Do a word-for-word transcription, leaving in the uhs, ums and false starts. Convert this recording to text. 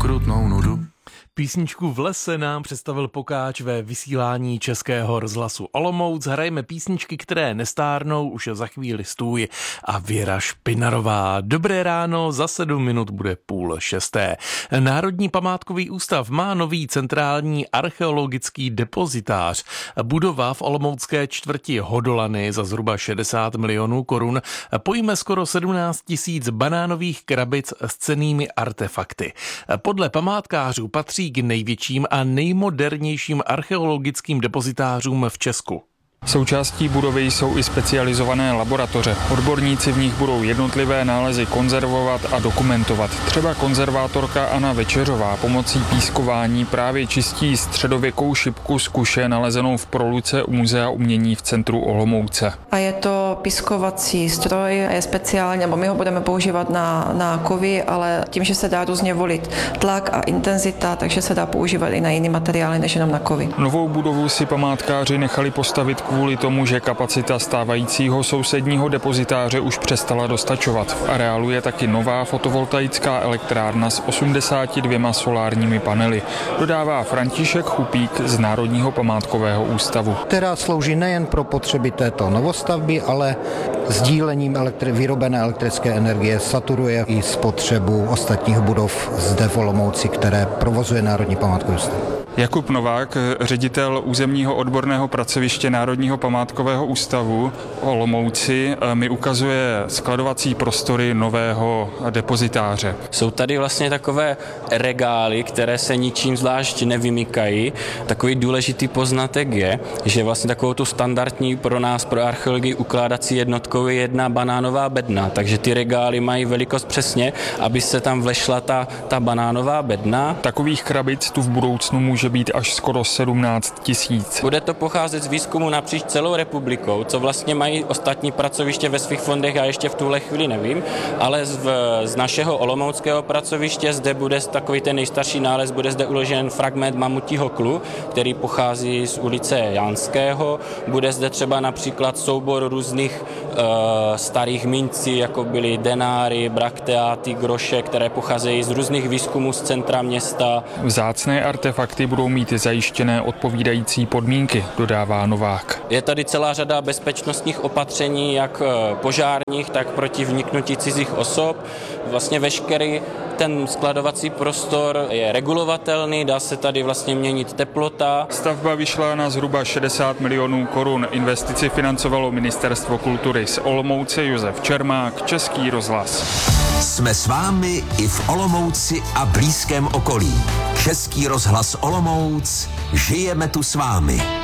ukrutnou nudu. Písničku V lese nám představil Pokáč ve vysílání Českého rozhlasu Olomouc. Hrajeme písničky, které nestárnou, už je za chvíli stůj a Věra Špinarová. Dobré ráno, za sedm minut bude půl šesté. Národní památkový ústav má nový centrální archeologický depozitář. Budova v olomoucké čtvrti Hodolany za zhruba šedesát milionů korun pojme skoro sedmnáct tisíc banánových krabic s cennými artefakty. Podle památkářů patří k největším a nejmodernějším archeologickým depozitářům v Česku. Součástí budovy jsou i specializované laboratoře. Odborníci v nich budou jednotlivé nálezy konzervovat a dokumentovat. Třeba konzervátorka Anna Večeřová pomocí pískování právě čistí středověkou šipku z kuše nalezenou v proluce u Muzea umění v centru Olomouce. A je to pískovací stroj, je speciální, nebo my ho budeme používat na, na kovy, ale tím, že se dá různě volit tlak a intenzita, takže se dá používat i na jiné materiály než jenom na kovy. Novou budovu si památkáři nechali postavit kvůli tomu, že kapacita stávajícího sousedního depozitáře už přestala dostačovat. V areálu je taky nová fotovoltaická elektrárna s osmdesáti dvěma solárními panely, dodává František Chupík z Národního památkového ústavu. Která slouží nejen pro potřeby této novostavby, ale sdílením elektri- vyrobené elektrické energie saturuje i spotřebu ostatních budov zde v Olomouci, které provozuje Národní památkový ústav. Jakub Novák, ředitel územního odborného pracoviště Národního památkového ústavu Olomouci, mi ukazuje skladovací prostory nového depozitáře. Jsou tady vlastně takové regály, které se ničím zvlášť nevymykají. Takový důležitý poznatek je, že vlastně takovou tu standardní pro nás, pro archeologii ukládací jednotkou je jedna banánová bedna, takže ty regály mají velikost přesně, aby se tam vlešla ta, ta banánová bedna. Takových krabic tu v budoucnu může být až skoro sedmnáct tisíc. Bude to pocházet z výzkumu napříč celou republikou, co vlastně mají ostatní pracoviště ve svých fondech, já ještě v tuhle chvíli nevím, ale z, z našeho olomouckého pracoviště zde bude takový ten nejstarší nález, bude zde uložen fragment mamutího klu, který pochází z ulice Janského. Bude zde třeba například soubor různých uh, starých mincí, jako byly denáry, brakteáty, groše, které pocházejí z různých výzkumů z centra města. Vzácné artefakty budou mít zajištěné odpovídající podmínky, dodává Novák. Je tady celá řada bezpečnostních opatření, jak požárních, tak proti vniknutí cizích osob. Vlastně veškerý ten skladovací prostor je regulovatelný, dá se tady vlastně měnit teplota. Stavba vyšla na zhruba šedesát milionů korun. Investici financovalo Ministerstvo kultury. Z Olomouce Josef Čermák, Český rozhlas. Jsme s vámi i v Olomouci a blízkém okolí. Český rozhlas Olomouc, žijeme tu s vámi.